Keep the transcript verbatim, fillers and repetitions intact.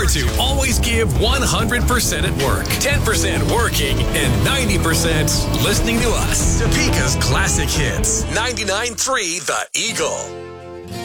to always give one hundred percent at work, ten percent working, and ninety percent listening to us. Topeka's classic hits. ninety-nine point three The Eagle.